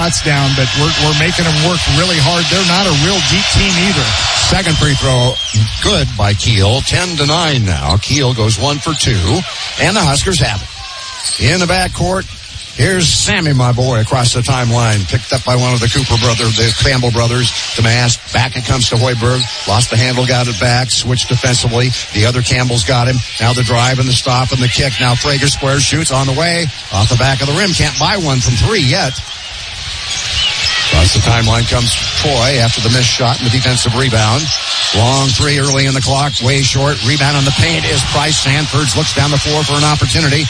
shots down, but we're making them work really hard. They're not a real deep team either. Second free throw, good by Kiel. 10-9 now. Kiel goes 1 for 2, and the Huskers have it. In the backcourt, here's Sammy, my boy, across the timeline. Picked up by one of the Campbell brothers. Damask, back it comes to Hoiberg. Lost the handle, got it back. Switched defensively. The other Campbell's got him. Now the drive and the stop and the kick. Now Frager squares, shoots on the way. Off the back of the rim. Can't buy one from 3 yet. Across the timeline comes Troy after the missed shot and the defensive rebound. Long 3 early in the clock. Way short. Rebound on the paint is Price. Sanford looks down the floor for an opportunity.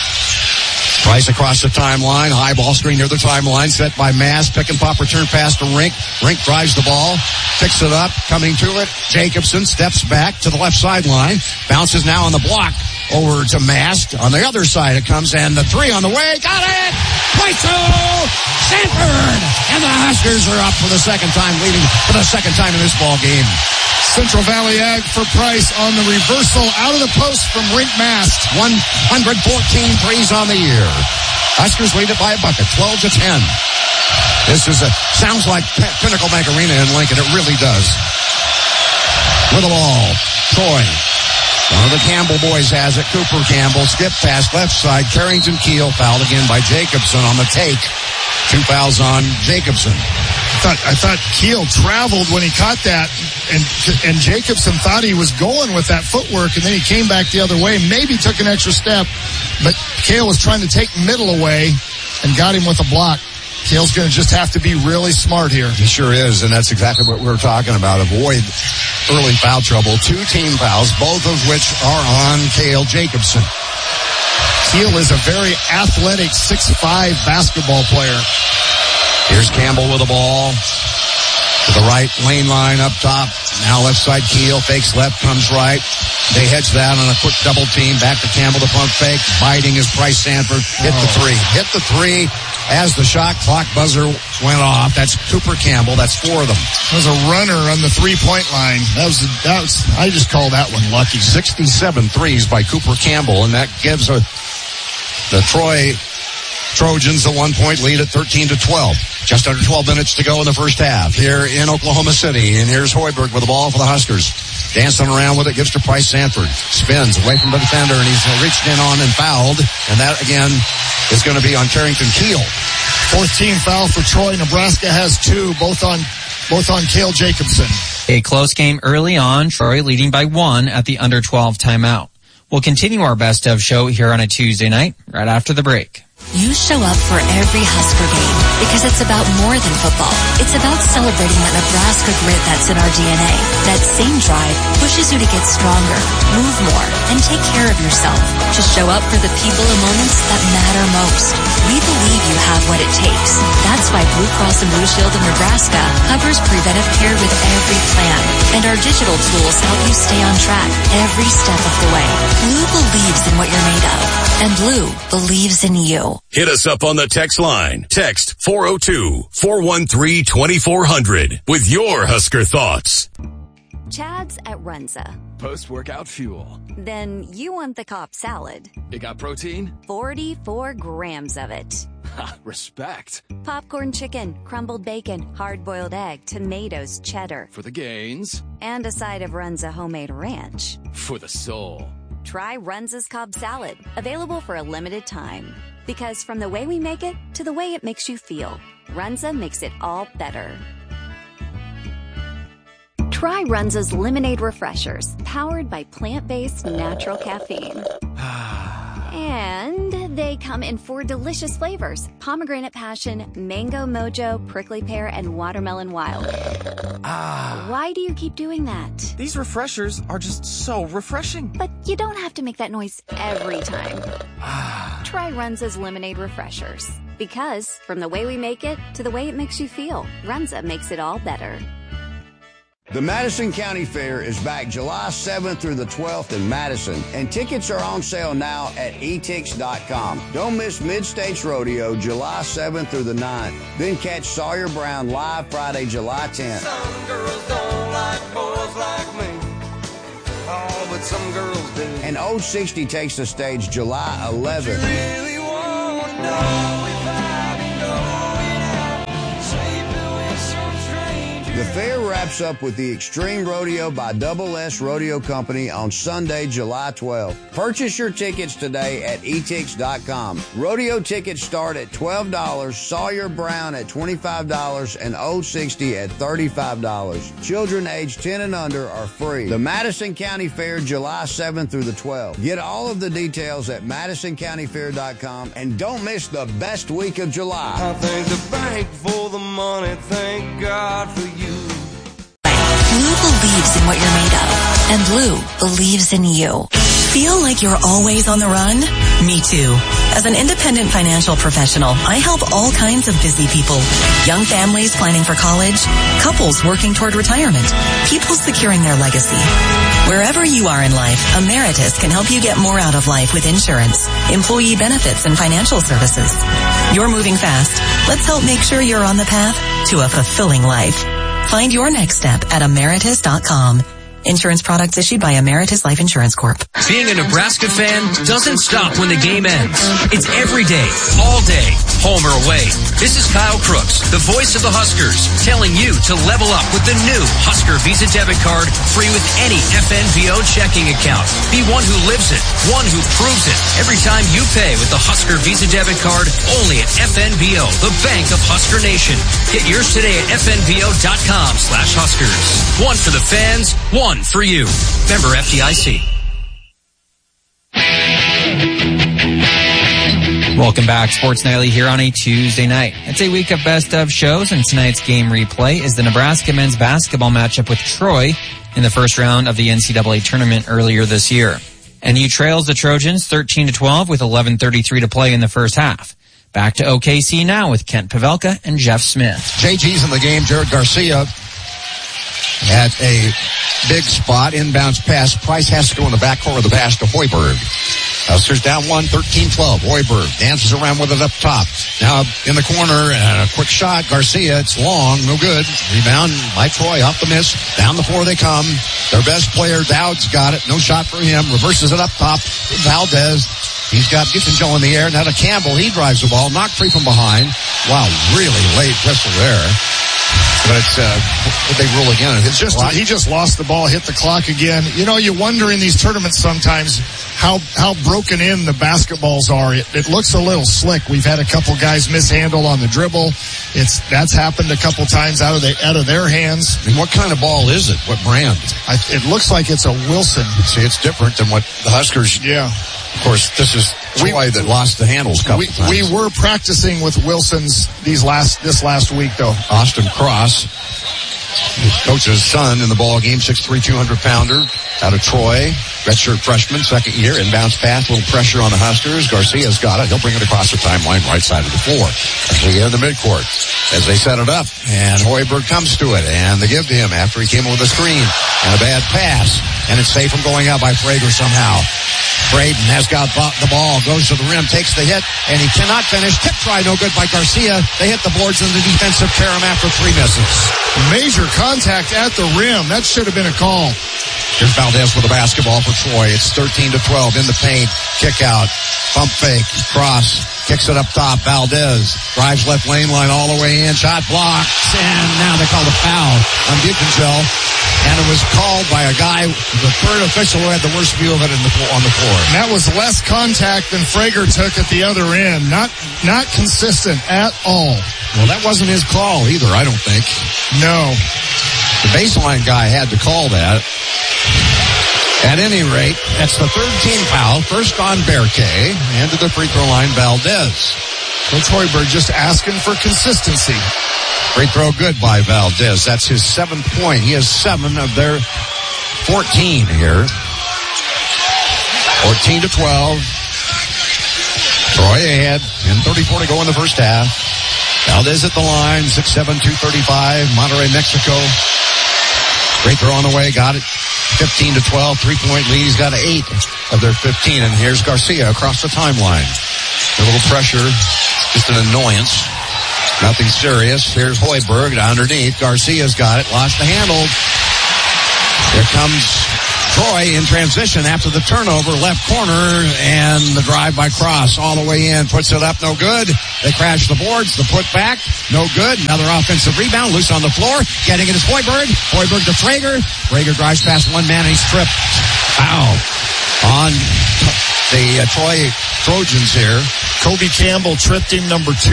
Price across the timeline. High ball screen near the timeline. Set by Mass. Pick and pop return pass to Rink. Rink drives the ball. Picks it up. Coming to it. Jacobson steps back to the left sideline. Bounces now on the block. Over to Mass. On the other side it comes. And the 3 on the way. Got it! Price to Sanford! And the Huskers are up for the second time. Leading for the second time in this ball game. Central Valley Ag for Price on the reversal out of the post from Rink Mast. 114 threes on the year. Huskers lead it by a bucket, 12-10. This sounds like Pinnacle Bank Arena in Lincoln. It really does. With the ball, Troy. One of the Campbell boys has it. Cooper Campbell. Skip pass left side. Carrington Kiel fouled again by Jacobson on the take. 2 fouls on Jacobson. I thought Kiel traveled when he caught that, and Jacobson thought he was going with that footwork, and then he came back the other way, maybe took an extra step, but Kiel was trying to take middle away and got him with a block. Kiel's going to just have to be really smart here. He sure is, and that's exactly what we're talking about. Avoid early foul trouble. 2 team fouls, both of which are on Cale Jacobson. Kiel is a very athletic 6'5" basketball player. Here's Campbell with the ball. To the right lane line up top. Now left side Kiel. Fakes left, comes right. They hedge that on a quick double team. Back to Campbell, the pump fake. Biting is Price Sanford. Hit the 3. Hit the 3 as the shot clock buzzer went off. That's Cooper Campbell. That's 4 of them. That was a runner on the 3-point line. That was I just call that one lucky. 67 threes by Cooper Campbell, and that gives the Troy Trojans a 1-point lead at 13-12. Just under 12 minutes to go in the first half here in Oklahoma City. And here's Hoiberg with the ball for the Huskers. Dancing around with it, gives to Price Sanford. Spins away from the defender, and he's reached in on and fouled. And that, again, is going to be on Carrington Kiel. 14 foul for Troy. Nebraska has 2, both on Cale Jacobson. A close game early on, Troy leading by 1 at the under 12 timeout. We'll continue our best of show here on a Tuesday night, right after the break. You show up for every Husker game because it's about more than football. It's about celebrating that Nebraska grit that's in our DNA. That same drive pushes you to get stronger, move more, and take care of yourself. To show up for the people and moments that matter most. We believe you have what it takes. That's why Blue Cross and Blue Shield of Nebraska covers preventive care with every plan. And our digital tools help you stay on track every step of the way. Blue believes in what you're made of. And Blue believes in you. Hit us up on the text line. Text 402-413-2400 with your Husker thoughts. Chad's at Runza. Post-workout fuel. Then you want the Cobb salad. It got protein? 44 grams of it. Respect. Popcorn chicken, crumbled bacon, hard-boiled egg, tomatoes, cheddar. For the gains. And a side of Runza homemade ranch. For the soul. Try Runza's Cobb salad. Available for a limited time. Because from the way we make it to the way it makes you feel, Runza makes it all better. Try Runza's Lemonade Refreshers, powered by plant-based natural caffeine. And they come in 4 delicious flavors: pomegranate passion, mango mojo, prickly pear, and watermelon wild. Why do you keep doing that? These refreshers are just so refreshing. But you don't have to make that noise every time. Try Runza's Lemonade Refreshers. Because from the way we make it to the way it makes you feel, Runza makes it all better. The Madison County Fair is back July 7th through the 12th in Madison, and tickets are on sale now at etix.com. Don't miss Mid-States Rodeo July 7th through the 9th. Then catch Sawyer Brown live Friday, July 10th. Some girls don't like boys like me. Oh, but some girls do. And Old 60 takes the stage July 11th. You really want to know if I've been going out The fair wraps up with the Extreme Rodeo by Double S Rodeo Company on Sunday, July 12th. Purchase your tickets today at etix.com. Rodeo tickets start at $12, Sawyer Brown at $25, and Old 60 at $35. Children aged 10 and under are free. The Madison County Fair, July 7th through the 12th. Get all of the details at MadisonCountyFair.com and don't miss the best week of July. I thank the bank for the money, thank God for you. Blue believes in what you're made of, and Blue believes in you. Feel like you're always on the run? Me too. As an independent financial professional, I help all kinds of busy people. Young families planning for college, couples working toward retirement, people securing their legacy. Wherever you are in life, Emeritus can help you get more out of life with insurance, employee benefits, and financial services. You're moving fast. Let's help make sure you're on the path to a fulfilling life. Find your next step at Emeritus.com. Insurance products issued by Emeritus Life Insurance Corp. Being a Nebraska fan doesn't stop when the game ends. It's every day, all day, home or away. This is Kyle Crooks, the voice of the Huskers, telling you to level up with the new Husker Visa debit card, free with any FNBO checking account. Be one who lives it, one who proves it. Every time you pay with the Husker Visa debit card, only at FNBO, the bank of Husker Nation. Get yours today at FNBO.com/Huskers. One for the fans, one for you. Member FDIC. Welcome back, Sports Nightly here on a Tuesday night. It's a week of best of shows, and tonight's game replay is the Nebraska men's basketball matchup with Troy in the first round of the NCAA tournament earlier this year. NU trails the Trojans 13-12 with 11:33 to play in the first half. Back to OKC now with Kent Pavelka and Jeff Smith. JG's in the game. Jared Garcia at a big spot. Inbounds pass. Price has to go in the backcourt of the pass to Hoiberg. Huskers down 1, 13-12. Hoiberg dances around with it up top. Now in the corner, and a quick shot. Garcia, it's long, no good. Rebound by Troy, off the miss. Down the floor they come. Their best player, Dowd's got it. No shot for him. Reverses it up top. Valdez. He's got Gittenjoe in the air. Now to Campbell. He drives the ball. Knocked free from behind. Wow, really late whistle there. But it's, what they rule again? It's just, he just lost the ball, hit the clock again. You know, you wonder in these tournaments sometimes how broken in the basketballs are. It looks a little slick. We've had a couple guys mishandle on the dribble. That's happened a couple times out of their hands. And what kind of ball is it? What brand? It looks like it's a Wilson. See, it's different than what the Huskers. Yeah. Of course, this is Troy that lost the handles a couple times. We were practicing with Wilsons this last week, though. Austin Cross, his coach's son in the ball game, 6'3", 200-pounder out of Troy. Redshirt freshman, second year. Inbounds pass, little pressure on the Huskers. Garcia's got it. He'll bring it across the timeline, right side of the floor. Garcia in the midcourt as they set it up. And Hoiberg comes to it. And they give to him after he came over the screen. And a bad pass. And it's safe from going out by Frager somehow. Braden has got the ball, goes to the rim, takes the hit, and he cannot finish. Tip try, no good by Garcia. They hit the boards in the defensive carom after 3 misses. Major contact at the rim. That should have been a call. Here's Valdez with the basketball for Troy. It's 13-12 in the paint. Kick out. Pump fake. Cross. Kicks it up top. Valdez drives left lane line all the way in. Shot blocked. And now they call the foul on Gittenjoe. And it was called by a guy, the third official who had the worst view of it on the floor. And that was less contact than Frager took at the other end. Not consistent at all. Well, that wasn't his call either, I don't think. No. The baseline guy had to call that. At any rate, that's the third team foul. First on Berkay. And to the free throw line, Valdez. Coach Hoiberg just asking for consistency. Free throw good by Valdez. That's his 7th point. He has 7 of their 14 here. 14-12. Troy ahead. And 34 to go in the first half. Valdez at the line. 6'7", 235. Monterrey, Mexico. Free throw on the way. Got it. 15-12. 3-point lead. He's got 8 of their 15. And here's Garcia across the timeline. A little pressure. Just an annoyance. Nothing serious. Here's Hoiberg underneath. Garcia's got it. Lost the handle. Here comes Troy in transition after the turnover, left corner, and the drive by Cross all the way in. Puts it up, no good. They crash the boards. The put back, no good. Another offensive rebound, loose on the floor. Getting it is Hoiberg. Hoiberg to Frager. Frager drives past one man, and he's tripped. Foul on the Troy Trojans here. Kobe Campbell tripped him, number 2.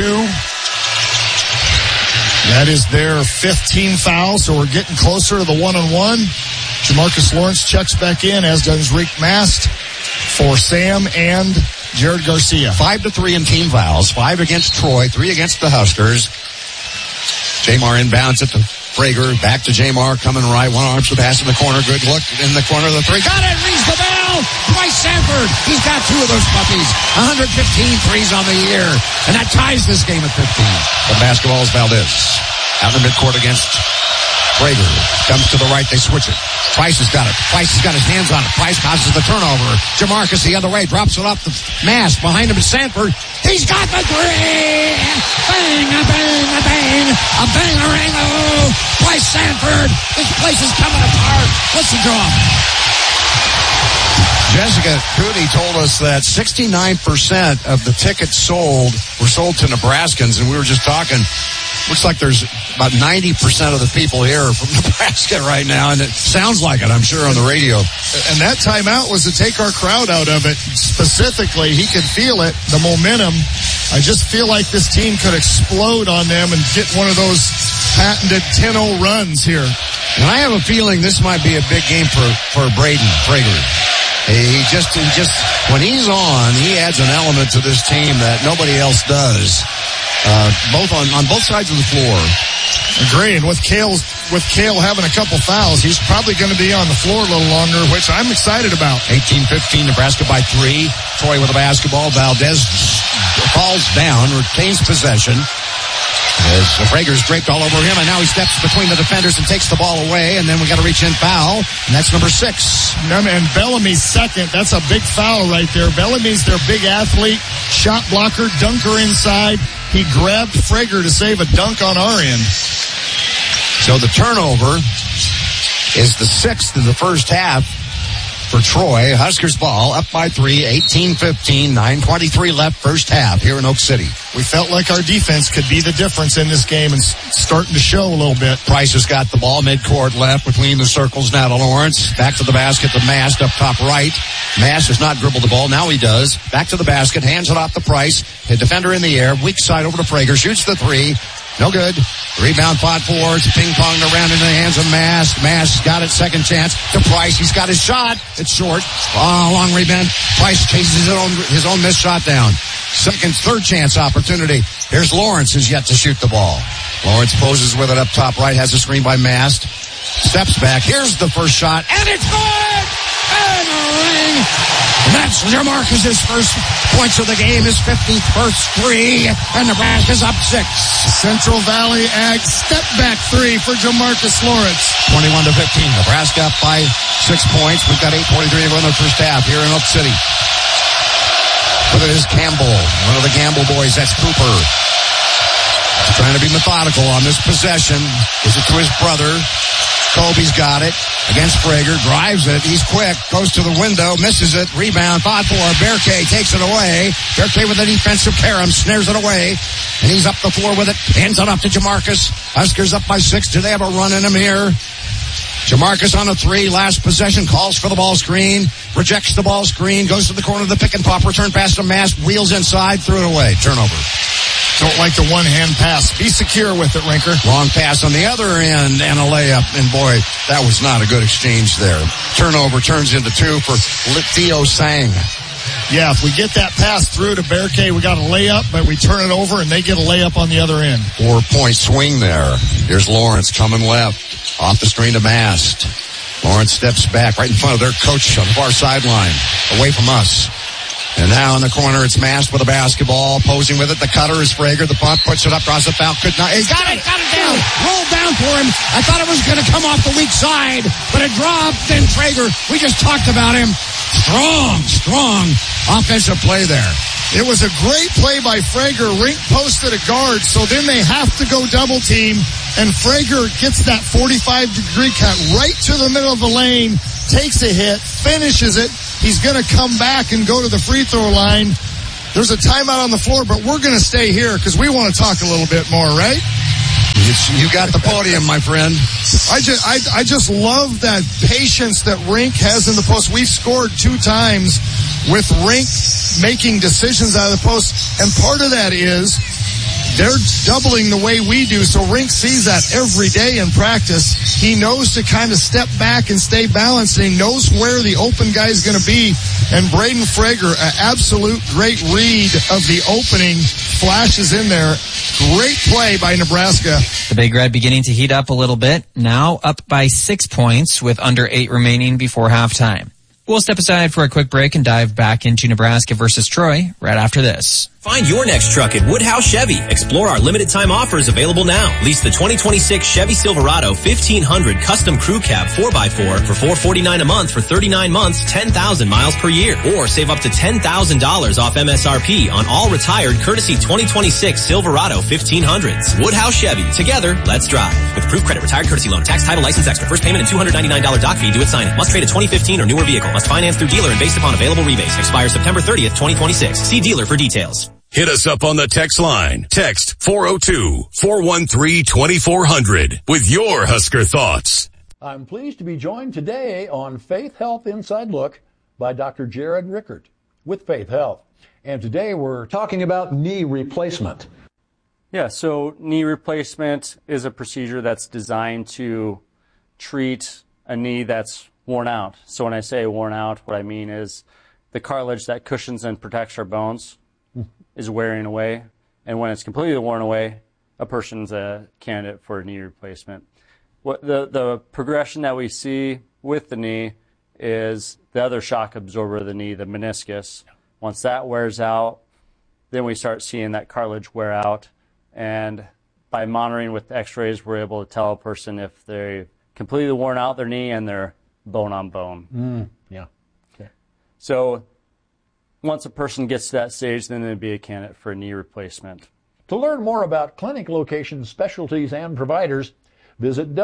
That is their 15th foul, so we're getting closer to the 1-on-1. Jamarcus Lawrence checks back in, as does Rick Mast for Sam and Jared Garcia. 5-3 in team fouls. 5 against Troy, 3 against the Huskers. Jamar inbounds it to Frager. Back to Jamar, coming right. One arm to pass in the corner. Good look in the corner of the 3. Got it! Rings the bell! Bryce Sanford. He's got 2 of those puppies. 115 threes on the year. And that ties this game at 15. The basketball is Valdez. Out in the midcourt against Frager. Comes to the right. They switch it. Price has got it. Price has got his hands on it. Price causes the turnover. Jamarcus the other way. Drops it off the mask. Behind him is Sanford. He's got the 3! Bang, a bang, a bang. A bang-a-rang-o. Price Sanford. This place is coming apart. Listen to him. Jessica Cooney told us that 69% of the tickets sold were sold to Nebraskans, and we were just talking. Looks like there's about 90% of the people here are from Nebraska right now, and it sounds like it, I'm sure, on the radio. And that timeout was to take our crowd out of it. Specifically, he could feel it, the momentum. I just feel like this team could explode on them and get one of those patented 10-0 runs here. And I have a feeling this might be a big game for Braden Frager. He just, when he's on, he adds an element to this team that nobody else does. Both on both sides of the floor. Agree. And with Cale having a couple fouls, he's probably going to be on the floor a little longer, which I'm excited about. 18-15, Nebraska by 3. Troy with the basketball. Valdez falls down, retains possession. As Frager's draped all over him, and now he steps between the defenders and takes the ball away, and then we got to reach in foul, and that's number 6. And Bellamy's second. That's a big foul right there. Bellamy's their big athlete, shot blocker, dunker inside. He grabbed Frager to save a dunk on our end. So the turnover is the 6th in the first half for Troy. Huskers ball up by 3, 18-15, 9:23 left first half here in Oak City. We felt like our defense could be the difference in this game and starting to show a little bit. Price has got the ball midcourt left between the circles now to Lawrence. Back to the basket to Mast up top right. Mast has not dribbled the ball. Now he does. Back to the basket. Hands it off to Price. A defender in the air. Weak side over to Frager. Shoots the 3. No good. Rebound fought forwards. Ping-ponged around into the hands of Mast. Mast got it. Second chance to Price. He's got his shot. It's short. Long rebound. Price chases his own missed shot down. Third chance opportunity. Here's Lawrence, who's yet to shoot the ball. Lawrence poses with it up top right. Has a screen by Mast. Steps back. Here's the first shot. And it's good! And a ring! And that's Jamarcus' first points of the game. His 50th first 3. And Nebraska's up 6. Central Valley Ag step back 3 for Jamarcus Lawrence. 21-15. Nebraska up by 6 points. We've got 8:43 to go in the first half here in Oak City. Look at this Campbell. One of the Gamble boys. That's Cooper. He's trying to be methodical on this possession. Gives it to his brother. Kobe's got it against Frager. Drives it. He's quick. Goes to the window. Misses it. Rebound. Fought for. Berkay takes it away. Berkay with a defensive carom. Snares it away. And he's up the floor with it. Hands it up to Jamarcus. Huskers up by 6. Do they have a run in him here? Jamarcus on a 3. Last possession. Calls for the ball screen. Rejects the ball screen. Goes to the corner of the pick and pop. Return pass to Mast. Wheels inside. Threw it away. Turnover. Don't like the one-hand pass. Be secure with it, Rinker. Long pass on the other end and a layup. And boy, that was not a good exchange there. Turnover turns into 2 for Theo Sang. Yeah, if we get that pass through to Berkay, we got a layup, but we turn it over and they get a layup on the other end. 4-point swing there. Here's Lawrence coming left. Off the screen to Mast. Lawrence steps back right in front of their coach on the far sideline. Away from us. And now in the corner, it's Mast with a basketball. Posing with it. The cutter is Frager. The pump puts it up. Draws the foul. Could not. He's got it down. Rolled down for him. I thought it was going to come off the weak side, but it dropped. And Frager, we just talked about him. Strong offensive play there. It was a great play by Frager. Rink posted a guard, so then they have to go double team. And Frager gets that 45-degree cut right to the middle of the lane. takes a hit, finishes it. He's going to come back and go to the free throw line. There's a timeout on the floor, but we're going to stay here because we want to talk a little bit more, right? You got the podium, my friend. I just love that patience that Rink has in the post. We've scored 2 times with Rink making decisions out of the post, and part of that is they're doubling the way we do, so Rink sees that every day in practice. He knows to kind of step back and stay balanced, and he knows where the open guy is going to be. And Braden Frager, an absolute great read of the opening, flashes in there. Great play by Nebraska. The Big Red beginning to heat up a little bit, now up by 6 points with under 8 remaining before halftime. We'll step aside for a quick break and dive back into Nebraska versus Troy right after this. Find your next truck at Woodhouse Chevy. Explore our limited time offers available now. Lease the 2026 Chevy Silverado 1500 Custom Crew Cab 4x4 for $449 a month for 39 months, 10,000 miles per year. Or save up to $10,000 off MSRP on all retired courtesy 2026 Silverado 1500s. Woodhouse Chevy. Together, let's drive. With approved credit, retired courtesy loan, tax, title, license extra, first payment and $299 doc fee due at signing. Must trade a 2015 or newer vehicle. Must finance through dealer and based upon available rebates. Expires September 30th, 2026. See dealer for details. Hit us up on the text line. Text 402-413-2400 with your Husker thoughts. I'm pleased to be joined today on Faith Health Inside Look by Dr. Jared Rickert with Faith Health. And today we're talking about knee replacement. Yeah, so knee replacement is a procedure that's designed to treat a knee that's worn out. So when I say worn out, what I mean is the cartilage that cushions and protects our bones is wearing away, and when it's completely worn away, a person's a candidate for a knee replacement. What the progression that we see with the knee is the other shock absorber of the knee, the meniscus. Once that wears out, then we start seeing that cartilage wear out, and by monitoring with x-rays, we're able to tell a person if they're completely worn out their knee and they're bone on bone. Yeah. Okay. So once a person gets to that stage, then they'd be a candidate for a knee replacement. To learn more about clinic locations, specialties, and providers, visit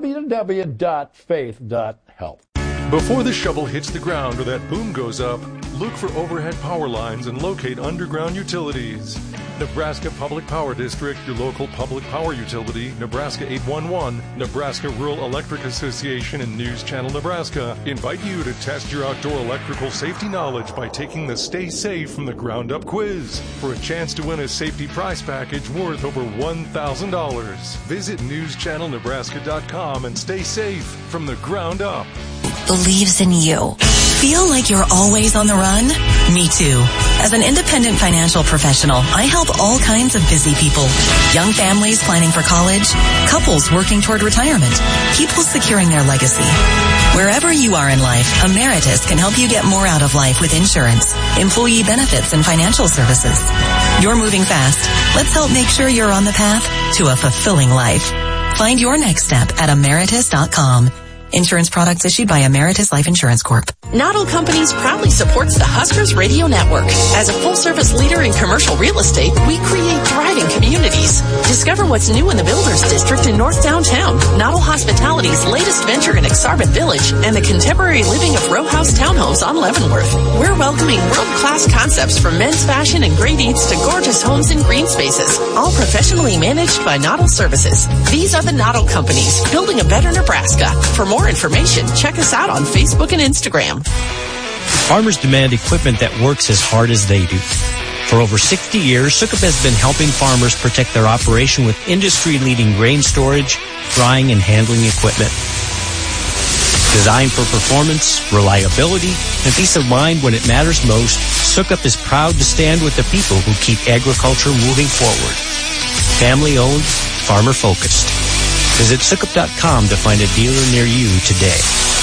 www.faith.health. Before the shovel hits the ground or that boom goes up, look for overhead power lines and locate underground utilities. Nebraska Public Power District, your local public power utility, Nebraska 811, Nebraska Rural Electric Association, and News Channel Nebraska invite you to test your outdoor electrical safety knowledge by taking the Stay Safe from the Ground Up quiz for a chance to win a safety prize package worth over $1,000. Visit newschannelnebraska.com and stay safe from the ground up. Believes in you. Feel like you're always on the run? Me too. As an independent financial professional, I help all kinds of busy people. Young families planning for college, couples working toward retirement, people securing their legacy. Wherever you are in life, Emeritus can help you get more out of life with insurance, employee benefits, and financial services. You're moving fast. Let's help make sure you're on the path to a fulfilling life. Find your next step at Emeritus.com. Insurance products issued by Emeritus Life Insurance Corp. Noddle Companies proudly supports the Huskers Radio Network. As a full-service leader in commercial real estate, we create thriving communities. Discover what's new in the Builders District in North Downtown, Noddle Hospitality's latest venture in Exarban Village, and the contemporary living of row house townhomes on Leavenworth. We're welcoming world-class concepts from men's fashion and great eats to gorgeous homes and green spaces, all professionally managed by Noddle Services. These are the Noddle Companies, building a better Nebraska. For more information, check us out on Facebook and Instagram. Farmers demand equipment that works as hard as they do. For over 60 years, Sukup has been helping farmers protect their operation with industry-leading grain storage, drying, and handling equipment. Designed for performance, reliability, and peace of mind when it matters most, Sukup is proud to stand with the people who keep agriculture moving forward. Family-owned, farmer-focused. Visit Sukup.com to find a dealer near you today.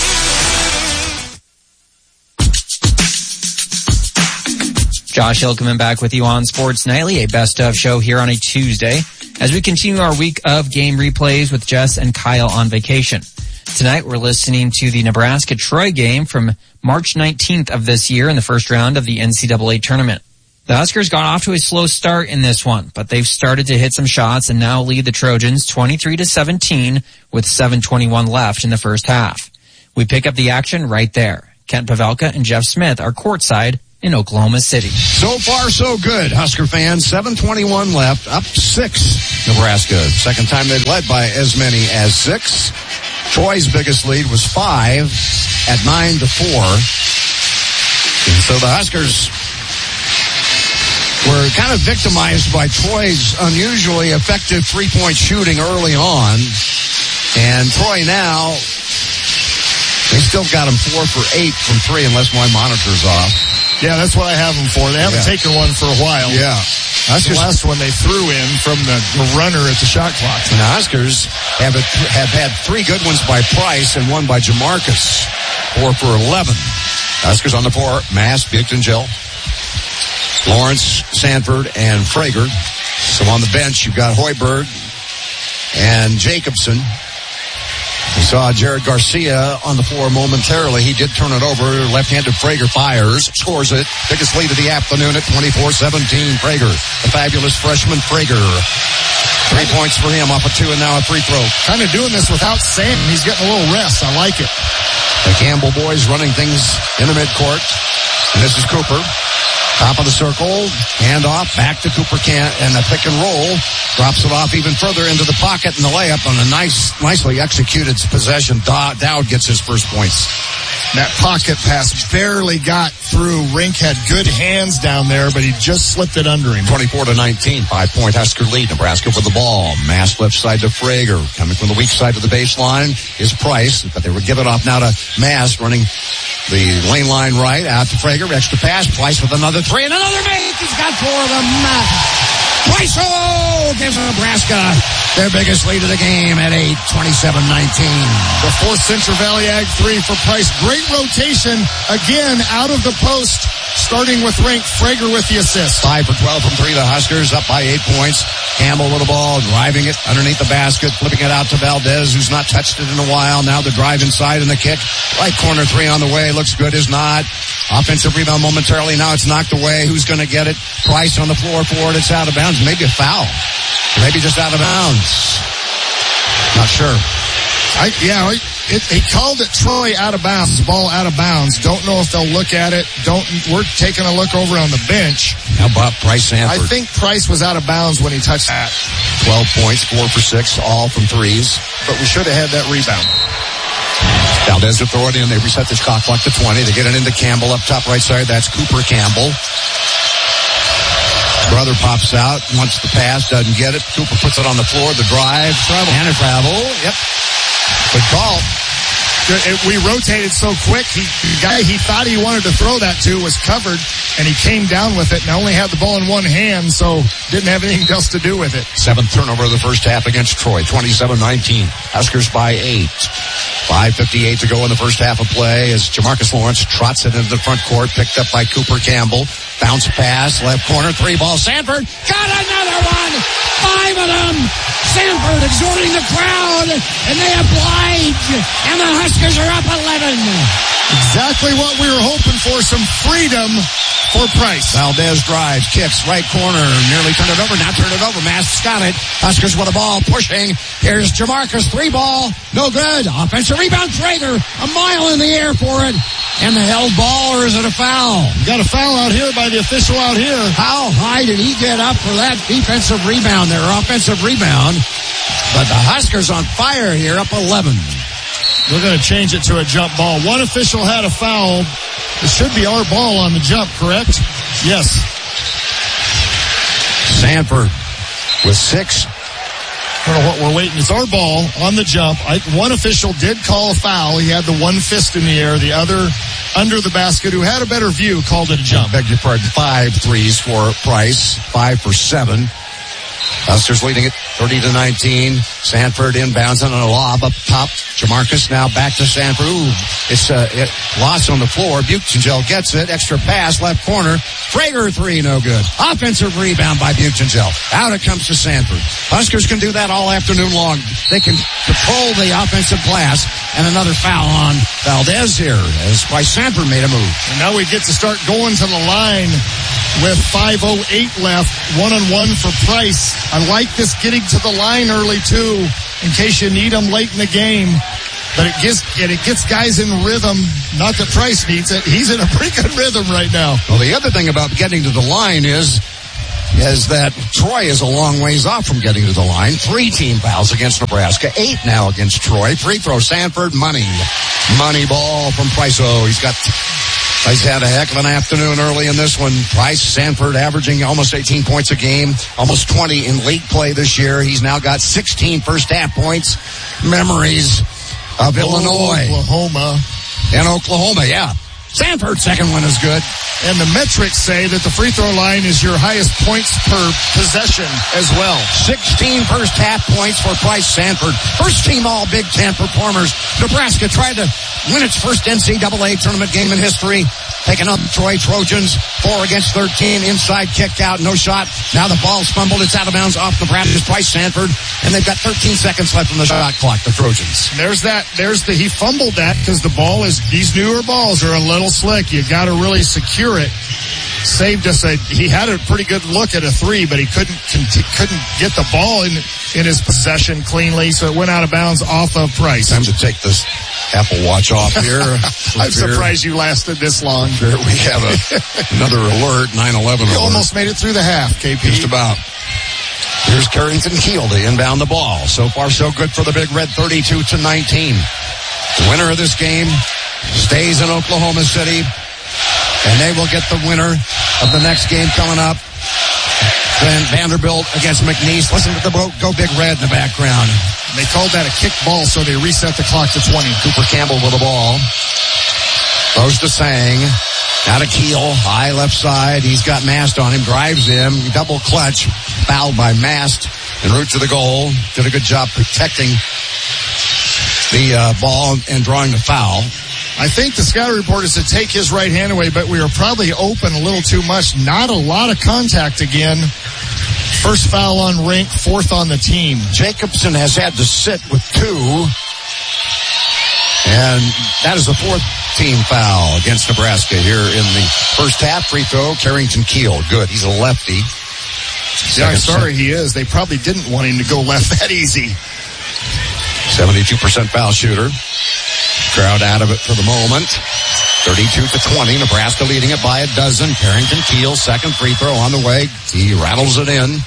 Josh Hill coming back with you on Sports Nightly, a best of show here on a Tuesday, as we continue our week of game replays with Jess and Kyle on vacation. Tonight we're listening to the Nebraska-Troy game from March 19th of this year in the first round of the NCAA tournament. The Huskers got off to a slow start in this one, but they've started to hit some shots and now lead the Trojans 23-17 with 7:21 left in the first half. We pick up the action right there. Kent Pavelka and Jeff Smith are courtside in Oklahoma City. So far, so good, Husker fans. 7:21 left, up 6, Nebraska. Second time they've led by as many as 6. Troy's biggest lead was 5 at 9-4. And so the Huskers were kind of victimized by Troy's unusually effective three-point shooting early on. And Troy now, they still got him 4 for 8 from 3 unless my monitor's off. Yeah, that's what I have them for. They haven't taken one for a while. Yeah. That's the last one they threw in from the runner at the shot clock. And the Huskers have had 3 good ones by Price and 1 by Jamarcus. 4 for 11. Huskers on the floor. Mass, Buchtengill, Lawrence, Sanford, and Frager. So on the bench, you've got Hoiberg and Jacobson. We saw Jared Garcia on the floor momentarily. He did turn it over. Left-handed Frager fires, scores it. Biggest lead of the afternoon at 24-17. Frager, the fabulous freshman Frager. 3 points for him off a 2 and now a free throw. Kind of doing this without Sam. He's getting a little rest. I like it. The Campbell boys running things in the midcourt. And this is Cooper. Top of the circle, hand off, back to Cooper and a pick and roll. Drops it off even further into the pocket and the layup on a nicely executed possession. Dowd gets his first points. That pocket pass barely got through. Rink had good hands down there, but he just slipped it under him. 24-19, 5-point Husker lead. Nebraska with the ball. Mass left side to Frager. Coming from the weak side of the baseline is Price, but they would give it off now to Mass running the lane line right out to Frager. Extra pass. Price with another 3 and another make. He's got 4 of them. Price gives Nebraska their biggest lead of the game at 8, 27-19. The fourth Central Valley Ag 3 for Price. Great rotation again out of the post, starting with Rink. Frager with the assist. 5 for 12 from 3. The Huskers up by 8 points. Campbell with the ball, driving it underneath the basket, flipping it out to Valdez, who's not touched it in a while. Now the drive inside and the kick. Right corner 3 on the way. Looks good, is not. Offensive rebound momentarily. Now it's knocked away. Who's going to get it? Price on the floor for it. It's out of bounds. Maybe a foul. Maybe just out of bounds. Not sure. He called it Troy out of bounds. Ball out of bounds. Don't know if they'll look at it. We're taking a look over on the bench. How about Price Sanford? I think Price was out of bounds when he touched that. 12 points, 4 for 6, all from threes. But we should have had that rebound. Valdez to throw it in. They reset this clock to 20. They get it into Campbell up top right side. That's Cooper Campbell. Brother pops out, wants the pass, doesn't get it. Cooper puts it on the floor. The drive, and a travel. Yep. Good call. We rotated so quick, the guy he thought he wanted to throw that to was covered, and he came down with it and only had the ball in one hand, so didn't have anything else to do with it. 7th turnover of the first half against Troy, 27-19. Huskers by 8. 5:58 to go in the first half of play as Jamarcus Lawrence trots it into the front court, picked up by Cooper Campbell. Bounce pass, left corner, 3-ball. Sanford got another one! 5 of them! Sanford exhorting the crowd, and they oblige, and the Huskers are up 11. Exactly what we were hoping for, some freedom for Price. Valdez drives, kicks, right corner, nearly turned it over, now turned it over. Mass got it. Huskers with the ball, pushing. Here's Jamarcus, 3-ball, no good. Offensive rebound, Frager, a mile in the air for it. And the held ball, or is it a foul? You got a foul out here by the official out here. How high did he get up for that defensive rebound there? Offensive rebound. But the Huskers on fire here, up 11. We're going to change it to a jump ball. One official had a foul. It should be our ball on the jump, correct? Yes. Sanford with 6. I don't know what we're waiting. It's our ball on the jump. One official did call a foul. He had the one fist in the air. The other under the basket, who had a better view, called it a jump. I beg your pardon. 5 threes for Price. 5 for 7. Huskers leading it 30-19. Sanford inbounds on a lob up top. Jamarcus now back to Sanford. Ooh, it's lost on the floor. Buchtengill gets it. Extra pass, left corner. Frager 3, no good. Offensive rebound by Buchtengill. Out it comes to Sanford. Huskers can do that all afternoon long. They can control the offensive glass. And another foul on Valdez here as Price Sanford made a move. And now we get to start going to the line with 5:08 left. 1-on-1 for Price. I like this getting to the line early, too, in case you need them late in the game. But it gets guys in rhythm. Not that Price needs it. He's in a pretty good rhythm right now. Well, the other thing about getting to the line is that Troy is a long ways off from getting to the line. 3 team fouls against Nebraska. 8 now against Troy. Free throw, Sanford, money ball from Price. Oh, he's had a heck of an afternoon early in this one. Price, Sanford averaging almost 18 points a game, almost 20 in league play this year. He's now got 16 first half points. Memories of Illinois. Oklahoma, yeah. Sanford's second one is good. And the metrics say that the free throw line is your highest points per possession as well. 16 first half points for Price Sanford. First team all Big Ten performers. Nebraska tried to win its first NCAA tournament game in history. Taking up Troy Trojans. 4 against 13. Inside kicked out. No shot. Now the ball's fumbled. It's out of bounds off Nebraska's Price Sanford. And they've got 13 seconds left on the shot clock, the Trojans. He fumbled that because the ball these newer balls are a little slick. You got to really secure it. Saved us he had a pretty good look at a 3, but he couldn't get the ball in his possession cleanly, so it went out of bounds off of Price. Time to take this Apple Watch off here. I'm surprised you lasted this long. We have another alert, 9/11 You almost made it through the half, KP. Just about. Here's Carrington Keel to inbound the ball. So far, so good for the Big Red, 32-19. The winner of this game stays in Oklahoma City, and they will get the winner of the next game coming up. Then Vanderbilt against McNeese. Listen to the Go Big Red in the background. They called that a kick ball, so they reset the clock to 20. Cooper Campbell with the ball. Throws to Sang. Now to Keel, high left side. He's got Mast on him, drives him. Double clutch. Fouled by Mast en route to the goal. Did a good job protecting the ball and drawing the foul. I think the scout report is to take his right hand away, but we are probably open a little too much. Not a lot of contact again. First foul on Rink, 4th on the team. Jacobson has had to sit with 2. And that is the 4th team foul against Nebraska here in the first half. Free throw, Carrington Keel. Good. He's a lefty. Yeah, I'm sorry he is. They probably didn't want him to go left that easy. 72% foul shooter. Crowd out of it for the moment. 32-20. Nebraska leading it by a dozen. Carrington Keel, second free throw on the way. He rattles it in.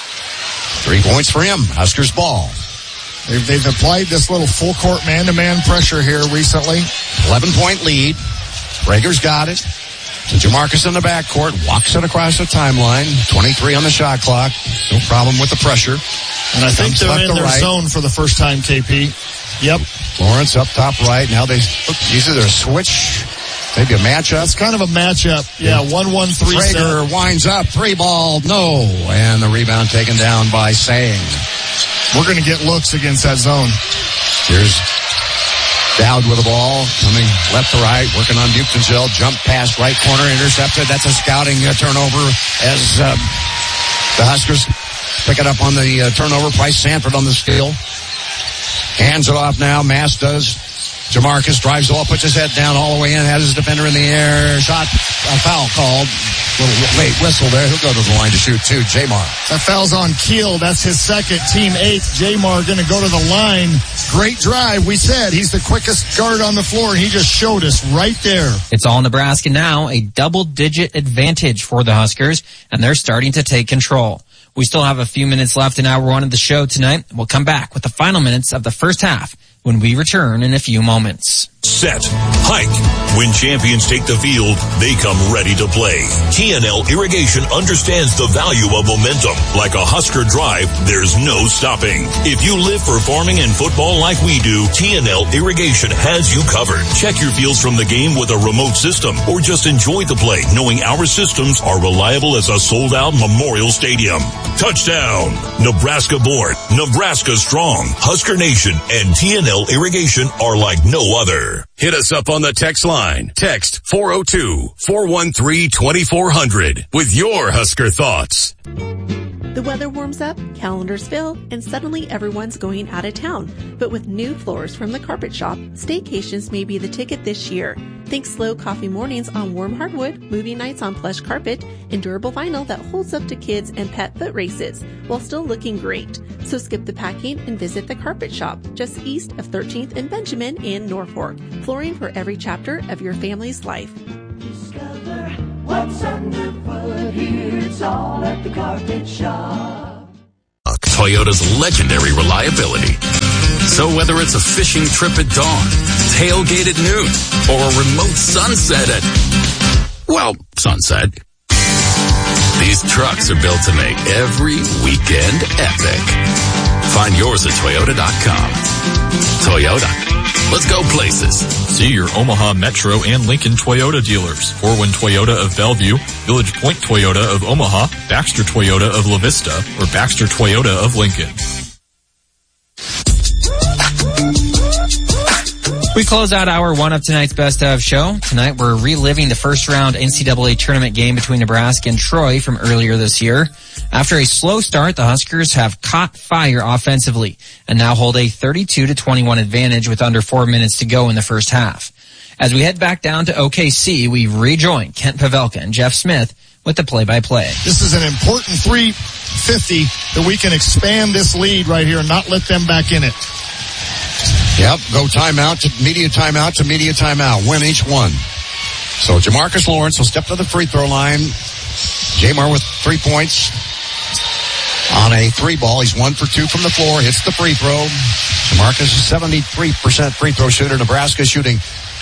3 points for him. Huskers ball. They've applied this little full court man-to-man pressure here recently. 11-point lead. Rager's got it. To Jamarcus in the backcourt. Walks it across the timeline. 23 on the shot clock. No problem with the pressure. And I think they're in their zone for the first time, KP. Yep. Lawrence up top right. Now usually they're a switch. Maybe a matchup. It's kind of a matchup. Yeah, 1-1-3 set. Traeger winds up. 3 ball. No. And the rebound taken down by Sang. We're going to get looks against that zone. Here's Dowd with the ball. Coming left to right. Working on Buchtenschel. Jump pass right corner. Intercepted. That's a scouting turnover as the Huskers pick it up on the turnover. Price Sanford on the steal. Hands it off now. Mass does. Jamarcus drives the ball, puts his head down all the way in, has his defender in the air. Shot, a foul called. Little late whistle there. He'll go to the line to shoot too. Jamar. That foul's on Keel. That's his second, team 8th. Jamar going to go to the line. Great drive. We said he's the quickest guard on the floor, and he just showed us right there. It's all Nebraska now, a double-digit advantage for the Huskers, and they're starting to take control. We still have a few minutes left in hour 1 of the show tonight. We'll come back with the final minutes of the first half when we return in a few moments. Set. Hike. When champions take the field, they come ready to play. TNL Irrigation understands the value of momentum. Like a Husker drive, there's no stopping. If you live for farming and football like we do, TNL Irrigation has you covered. Check your fields from the game with a remote system, or just enjoy the play knowing our systems are reliable as a sold-out Memorial Stadium. Touchdown! Nebraska born, Nebraska strong, Husker Nation and TNL Irrigation are like no other. Hit us up on the text line. Text 402-413-2400 with your Husker thoughts. The weather warms up, calendars fill, and suddenly everyone's going out of town. But with new floors from the Carpet Shop, staycations may be the ticket this year. Think slow coffee mornings on warm hardwood, movie nights on plush carpet, and durable vinyl that holds up to kids and pet foot races, while still looking great. So skip the packing and visit the Carpet Shop, just east of 13th and Benjamin in Norfolk. Flooring for every chapter of your family's life. Discover what's underfoot here. It's all at the Carpet Shop. Toyota's legendary reliability. So whether it's a fishing trip at dawn, tailgate at noon, or a remote sunset at, well, sunset, these trucks are built to make every weekend epic. Find yours at Toyota.com. Toyota. Let's go places. See your Omaha Metro and Lincoln Toyota dealers. Corwin Toyota of Bellevue, Village Point Toyota of Omaha, Baxter Toyota of La Vista, or Baxter Toyota of Lincoln. We close out hour one of tonight's Best Of show. Tonight we're reliving the first round NCAA tournament game between Nebraska and Troy from earlier this year. After a slow start, the Huskers have caught fire offensively and now hold a 32-21 advantage with under 4 minutes to go in the first half. As we head back down to OKC, we rejoin Kent Pavelka and Jeff Smith with the play-by-play. This is an important 350 that we can expand this lead right here and not let them back in it. Yep, go timeout to media timeout to media timeout. Win each one. So Jamarcus Lawrence will step to the free throw line. Jamar with 3 points on a 3-ball. He's 1 for 2 from the floor. Hits the free throw. Jamarcus is 73% free throw shooter. Nebraska shooting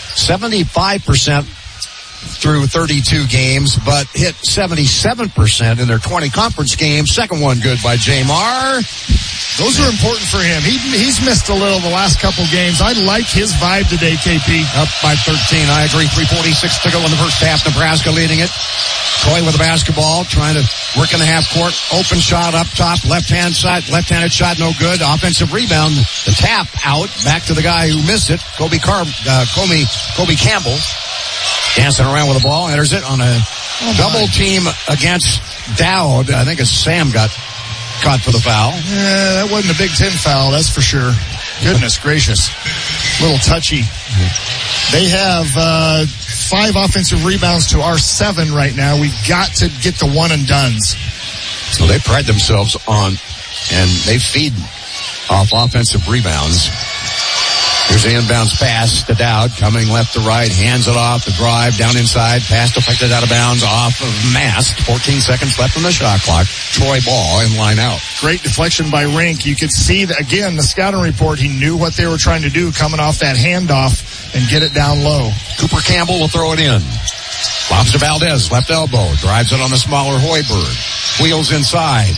75% through 32 games, but hit 77% in their 20 conference games. Second one good by Jamar. Those are important for him. He's missed a little the last couple games. I like his vibe today, KP. Up by 13. I agree. 3:46 to go in the first half. Nebraska leading it. Troy with the basketball, trying to work in the half court. Open shot up top, left-hand side, left-handed shot, no good. Offensive rebound. The tap out. Back to the guy who missed it. Kobe Campbell. Dancing around with the ball. Enters it on a double team against Dowd. I think it's Sam got caught for the foul. Yeah, that wasn't a Big Ten foul, that's for sure. Goodness gracious. Little touchy. They have 5 offensive rebounds to our 7 right now. We've got to get the one and dones. So they pride themselves on, and they feed off offensive rebounds. Here's the inbounds pass to Dowd, coming left to right, hands it off, the drive, down inside, pass deflected out of bounds, off of Mast. 14 seconds left on the shot clock. Troy ball and line out. Great deflection by Rink. You could see, that, again, the scouting report, he knew what they were trying to do, coming off that handoff and get it down low. Cooper Campbell will throw it in. Lobs to Valdez, left elbow, drives it on the smaller Hoiberg. Wheels inside.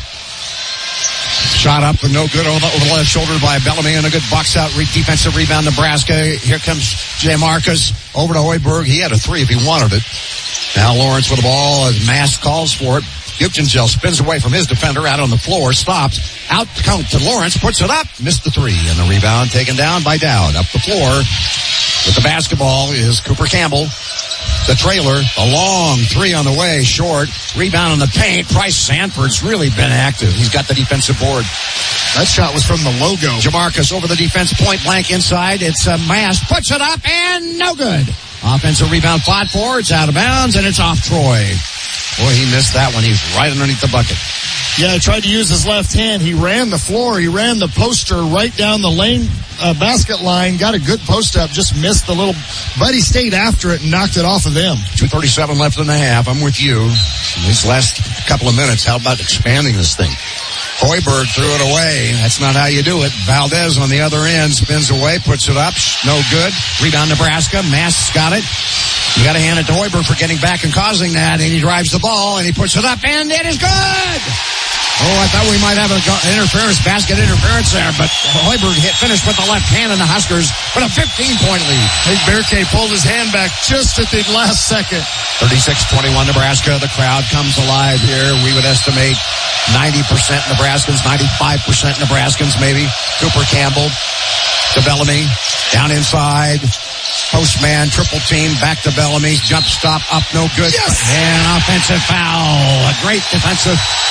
Shot up and no good over the left shoulder by Bellamy, and a good box out defensive rebound, Nebraska. Here comes Jamarcus over to Hoiberg. He had a 3 if he wanted it. Now Lawrence with the ball as Mast calls for it. Guggenzel spins away from his defender out on the floor, stops, out to count to Lawrence, puts it up, missed the 3, and the rebound taken down by Dowd. Up the floor with the basketball is Cooper Campbell. The trailer, a long 3 on the way, short. Rebound in the paint. Bryce Sanford's really been active. He's got the defensive board. That shot was from the logo. Jamarcus over the defense, point blank inside. It's a Mast, puts it up, and no good. Offensive rebound fought for. It's out of bounds, and it's off Troy. Boy, he missed that one. He's right underneath the bucket. Yeah, he tried to use his left hand. He ran the floor. He ran the poster right down the lane basket line. Got a good post up. Just missed the little. But he stayed after it and knocked it off of them. 2:37 left in the half. I'm with you. In these last couple of minutes, how about expanding this thing? Hoiberg threw it away. That's not how you do it. Valdez on the other end spins away, puts it up. No good. Rebound Nebraska. Mast's got it. You got to hand it to Hoiberg for getting back and causing that. And he drives the ball and he puts it up, and it is good. Oh, I thought we might have an basket interference there, but Hoiberg finished with the left hand, and the Huskers with a 15-point lead. I think Bearcay pulled his hand back just at the last second. 36-21 Nebraska. The crowd comes alive here. We would estimate 90% Nebraskans, 95% Nebraskans maybe. Cooper Campbell to Bellamy. Down inside. Postman, triple team, back to Bellamy. Jump stop, up, no good. Yes! And offensive foul. A great defensive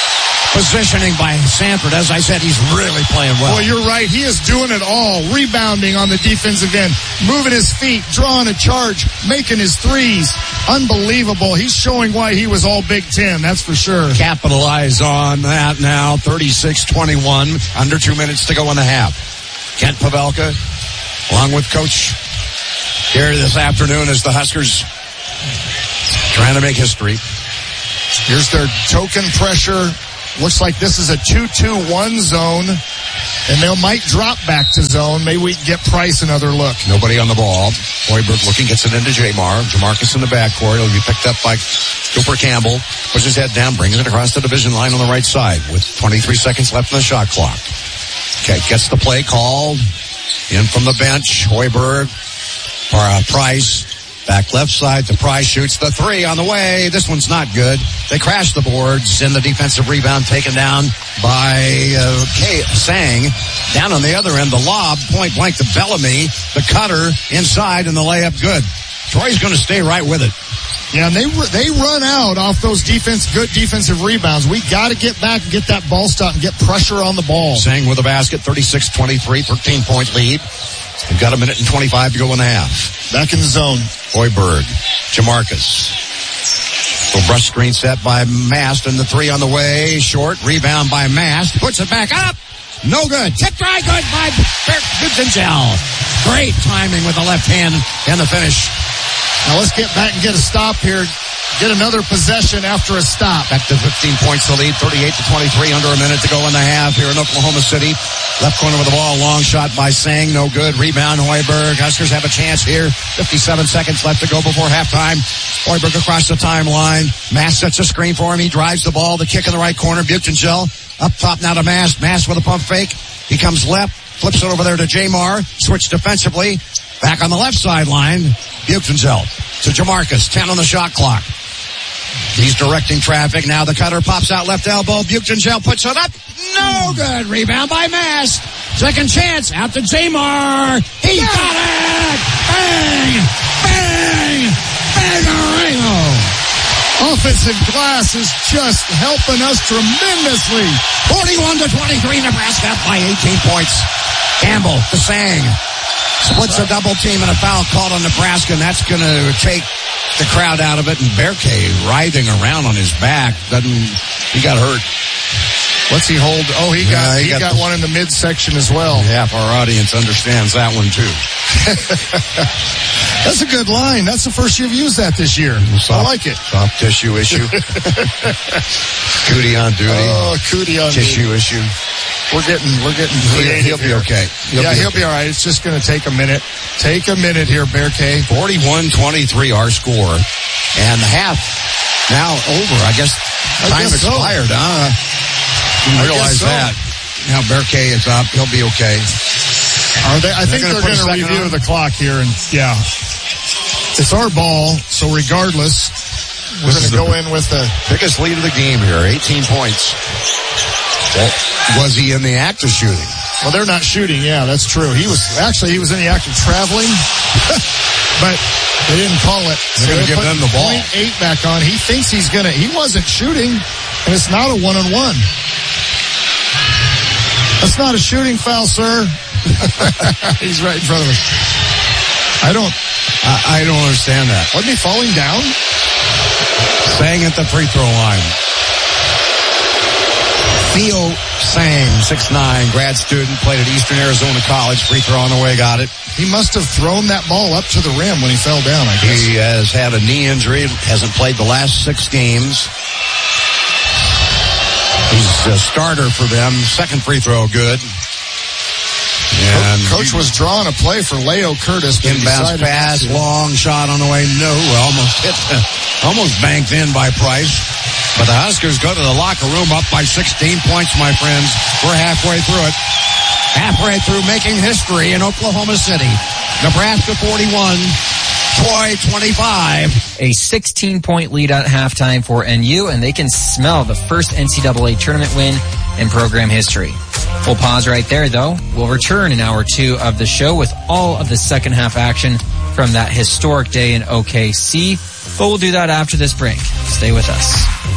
Positioning by Sanford. As I said, he's really playing well. Well, you're right. He is doing it all. Rebounding on the defensive end. Moving his feet. Drawing a charge. Making his threes. Unbelievable. He's showing why he was all Big Ten. That's for sure. Capitalize on that now. 36-21. Under 2 minutes to go in the half. Kent Pavelka, along with Coach here this afternoon as the Huskers trying to make history. Here's their token pressure. Looks like this is a 2-2-1 zone, and they might drop back to zone. Maybe we can get Price another look. Nobody on the ball. Hoiberg looking, gets it into Jamar. Jamarcus in the backcourt. He'll be picked up by Cooper Campbell. Puts his head down, brings it across the division line on the right side with 23 seconds left in the shot clock. Okay, gets the play called. In from the bench, Hoiberg, Price. Back left side to Price, shoots the three on the way. This one's not good. They crash the boards, and the defensive rebound taken down by Sang. Down on the other end, the lob, point blank to Bellamy. The cutter inside, and the layup good. Troy's going to stay right with it. Yeah, and they run out off those good defensive rebounds. We got to get back and get that ball stop and get pressure on the ball. Sang with a basket, 36-23, 13-point lead. We've got a minute and 25 to go in the half. Back in the zone. Hoiberg, Jamarcus. Little brush screen set by Mast, and the three on the way. Short, rebound by Mast. Puts it back up. No good. Tip try, good by Gudzinkel. Great timing with the left hand and the finish. Now let's get back and get a stop here. Get another possession after a stop. Back to 15 points to lead, 38-23, under a minute to go in the half here in Oklahoma City. Left corner with the ball, long shot by Sang, no good. Rebound, Hoiberg. Huskers have a chance here. 57 seconds left to go before halftime. Hoiberg across the timeline. Mass sets a screen for him. He drives the ball. The kick in the right corner. Buchengel up top now to Mass. Mass with a pump fake. He comes left, flips it over there to Jamar. Switch defensively. Back on the left sideline. Buchengel to Jamarcus. 10 on the shot clock. He's directing traffic. Now the cutter pops out left elbow. Buchengel puts it up. No good. Rebound by Mass. Second chance. Out to Jamar. He got it. Bang. Bang. Bang-a-ringo. Offensive glass is just helping us tremendously. 41-23. Nebraska up by 18 points. Campbell to Sang. Splits a double team and a foul called on Nebraska, and that's going to take the crowd out of it. And Berkay writhing around on his back. He got hurt. What's he hold? Oh, he got one in the midsection as well. Half our audience understands that one too. That's a good line. That's the first you've used that this year. I like it. Soft tissue issue. Cootie on duty. Oh, cootie on tissue duty. issue. We're getting creative. He'll be okay. He'll be all right. It's just going to take a minute. Take a minute here, Berkay. 41-23 our score. And half now over. I guess time expired, huh? Didn't realize that. Now Berkay is up. He'll be okay. I think they're going to review the clock here. And yeah, it's our ball. So regardless, we're going to go in with the biggest lead of the game here. 18 points. Was he in the act of shooting? Well, they're not shooting. Yeah, that's true. He was in the act of traveling, but they didn't call it. They're going to give them the ball. 0.8 back on. He thinks he wasn't shooting, and it's not a one-on-one. That's not a shooting foul, sir. He's right in front of us. I don't understand that. Wasn't he falling down? Sang at the free throw line. Theo Sang, 6'9", grad student, played at Eastern Arizona College. Free throw on the way, got it. He must have thrown that ball up to the rim when he fell down, I guess. He has had a knee injury, hasn't played the last 6 games. He's a starter for them. Second free throw, good. And Coach was drawing a play for Leo Curtis. Inbounds pass, long shot on the way. No, almost banked in by Price. But the Huskers go to the locker room up by 16 points, my friends. We're halfway through it. Halfway through making history in Oklahoma City. Nebraska 41, Troy 25. A 16-point lead at halftime for NU, and they can smell the first NCAA tournament win in program history. We'll pause right there, though. We'll return in hour 2 of the show with all of the second half action from that historic day in OKC. But we'll do that after this break. Stay with us.